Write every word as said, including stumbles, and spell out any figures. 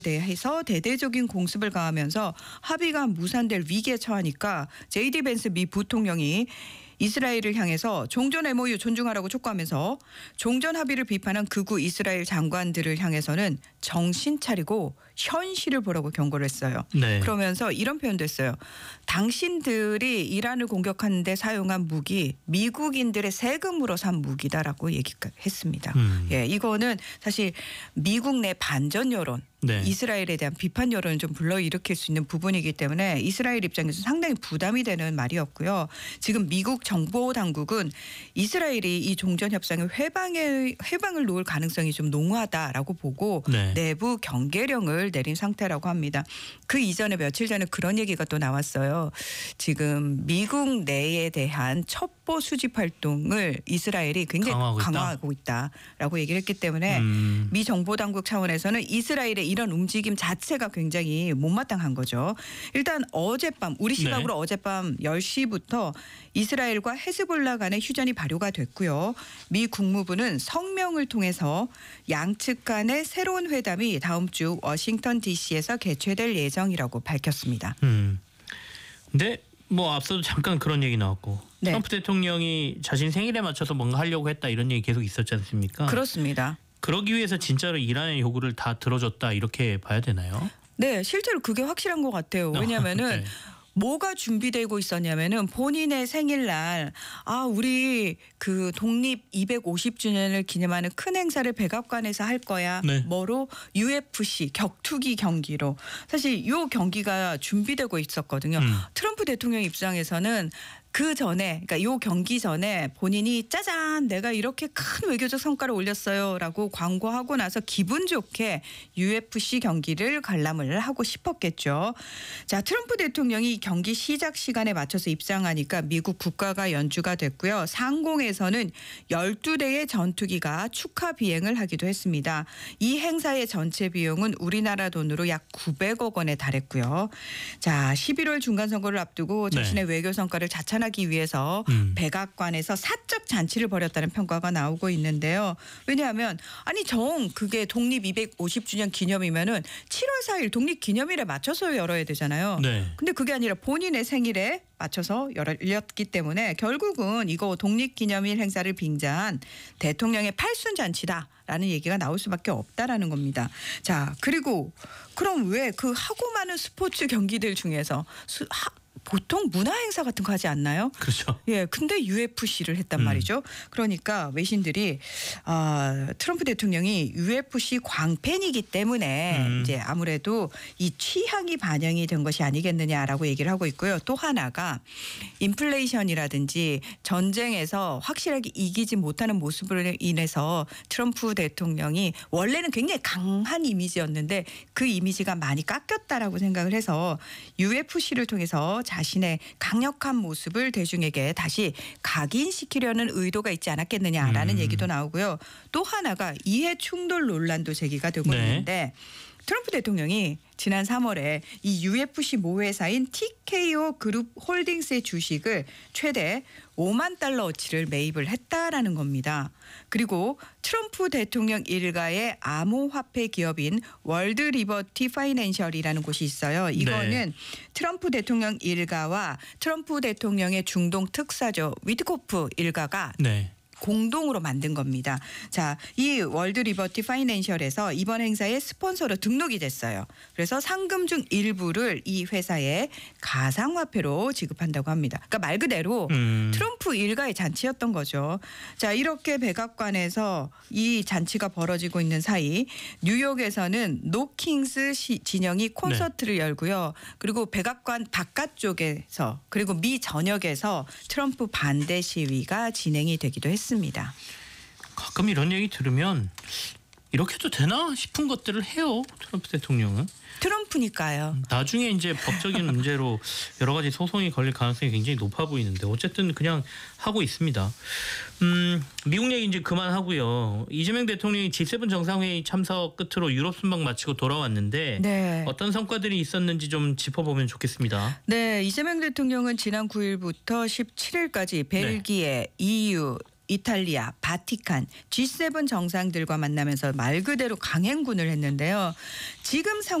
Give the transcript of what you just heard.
대해서 대대적인 공습을 가하면서 합의가 무산될 위기에 처하니까 제이디 벤스 미 부통령이 이스라엘을 향해서 종전 엠오유 존중하라고 촉구하면서 종전 합의를 비판한 극우 이스라엘 장관들을 향해서는 정신 차리고 현실을 보라고 경고를 했어요. 네. 그러면서 이런 표현도 했어요. 당신들이 이란을 공격하는 데 사용한 무기 미국인들의 세금으로 산 무기다라고 얘기했습니다. 음. 예, 이거는 사실 미국 내 반전 여론 네. 이스라엘에 대한 비판 여론을 좀 불러일으킬 수 있는 부분이기 때문에 이스라엘 입장에서 상당히 부담이 되는 말이었고요. 지금 미국 정보 당국은 이스라엘이 이 종전 협상의 회방에 회방을 놓을 가능성이 좀 농후하다라고 보고 네. 내부 경계령을 내린 상태라고 합니다. 그 이전에 며칠 전에 그런 얘기가 또 나왔어요. 지금 미국 내에 대한 첩보 수집 활동을 이스라엘이 굉장히 강화하고, 강화하고 있다. 있다라고 얘기를 했기 때문에 음. 미 정보 당국 차원에서는 이스라엘의 이런 움직임 자체가 굉장히 못마땅한 거죠. 일단 어젯밤 우리 시각으로 네. 어젯밤 열 시부터 이스라엘과 헤즈볼라 간의 휴전이 발효가 됐고요. 미 국무부는 성명을 통해서 양측 간의 새로운 회담이 다음 주 워싱턴 디씨에서 개최될 예정이라고 밝혔습니다. 음. 근데 뭐 앞서도 잠깐 그런 얘기 나왔고 네. 트럼프 대통령이 자신 생일에 맞춰서 뭔가 하려고 했다 이런 얘기 계속 있었지 않습니까? 그렇습니다. 그러기 위해서 진짜로 이란의 요구를 다 들어줬다 이렇게 봐야 되나요? 네, 실제로 그게 확실한 것 같아요. 왜냐하면은 네. 뭐가 준비되고 있었냐면은 본인의 생일날 아 우리 그 독립 이백오십 주년을 기념하는 큰 행사를 백악관에서 할 거야. 네. 뭐로 유에프씨 격투기 경기로 사실 요 경기가 준비되고 있었거든요. 음. 트럼프 대통령 입장에서는 그 전에 그러니까 요 경기 전에 본인이 짜잔 내가 이렇게 큰 외교적 성과를 올렸어요라고 광고하고 나서 기분 좋게 유에프씨 경기를 관람을 하고 싶었겠죠. 자, 트럼프 대통령이 경기 시작 시간에 맞춰서 입장하니까 미국 국가가 연주가 됐고요. 상공에서는 열두 대의 전투기가 축하 비행을 하기도 했습니다. 이 행사의 전체 비용은 우리나라 돈으로 약 구백억 원에 달했고요. 자, 십일월 중간 선거를 앞두고 자신의 네. 외교 성과를 자찬 하기 위해서 음. 백악관에서 사적 잔치를 벌였다는 평가가 나오고 있는데요. 왜냐하면 아니 정 그게 독립 이백오십 주년 기념이면은 칠월 사일 독립 기념일에 맞춰서 열어야 되잖아요. 네. 근데 그게 아니라 본인의 생일에 맞춰서 열렸기 때문에 결국은 이거 독립기념일 행사를 빙자한 대통령의 팔순 잔치다라는 얘기가 나올 수밖에 없다라는 겁니다. 자, 그리고 그럼 왜 그 하고 많은 스포츠 경기들 중에서 수, 하, 보통 문화 행사 같은 거 하지 않나요? 그렇죠. 예, 근데 유에프씨를 했단 음. 말이죠. 그러니까 외신들이 아, 트럼프 대통령이 유에프씨 광팬이기 때문에 음. 이제 아무래도 이 취향이 반영이 된 것이 아니겠느냐라고 얘기를 하고 있고요. 또 하나가 인플레이션이라든지 전쟁에서 확실하게 이기지 못하는 모습으로 인해서 트럼프 대통령이 원래는 굉장히 강한 이미지였는데 그 이미지가 많이 깎였다라고 생각을 해서 유에프씨를 통해서 자신의 강력한 모습을 대중에게 다시 각인시키려는 의도가 있지 않았겠느냐라는 음. 얘기도 얘기도 나오고요. 또 하나가 이해 충돌 논란도 제기가 되고 네. 있는데 트럼프 대통령이 지난 삼월에 이 유에프씨 모회사인 티케이오 그룹 홀딩스의 주식을 최대 오만 달러어치를 매입을 했다라는 겁니다. 그리고 트럼프 대통령 일가의 암호화폐 기업인 월드 리버티 파이낸셜이라는 곳이 있어요. 이거는 네. 트럼프 대통령 일가와 트럼프 대통령의 중동 특사죠. 위트코프 일가가 네. 공동으로 만든 겁니다. 자, 이 월드 리버티 파이낸셜에서 이번 행사에 스폰서로 등록이 됐어요. 그래서 상금 중 일부를 이 회사에 가상화폐로 지급한다고 합니다. 그러니까 말 그대로 음. 트럼프 일가의 잔치였던 거죠. 자, 이렇게 백악관에서 이 잔치가 벌어지고 있는 사이 뉴욕에서는 노킹스 시, 진영이 콘서트를 네. 열고요. 그리고 백악관 바깥쪽에서 그리고 미 전역에서 트럼프 반대 시위가 진행이 되기도 했습니다. 습니다. 가끔 이런 얘기 들으면 이렇게 해도 되나 싶은 것들을 해요. 트럼프 대통령은. 트럼프니까요. 나중에 이제 법적인 문제로 여러 가지 소송이 걸릴 가능성이 굉장히 높아 보이는데 어쨌든 그냥 하고 있습니다. 음, 미국 얘기 이제 그만하고요. 이재명 대통령이 지 세븐 정상회의 참석 끝으로 유럽 순방 마치고 돌아왔는데 네. 어떤 성과들이 있었는지 좀 짚어보면 좋겠습니다. 네, 이재명 대통령은 지난 구일부터 십칠일까지 벨기에, 네. 이유, 이탈리아, 바티칸, 지 세븐 정상들과 만나면서 말 그대로 강행군을 했는데요. 지금 상황